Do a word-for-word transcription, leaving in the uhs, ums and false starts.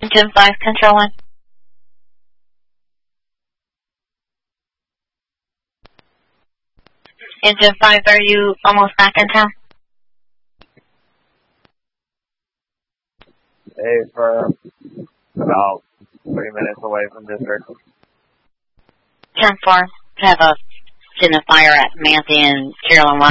Engine five, control one. Engine five, are you almost back in town? Hey, for about three minutes away from district. ten four, have a signifier at Manthey and Carolyn one.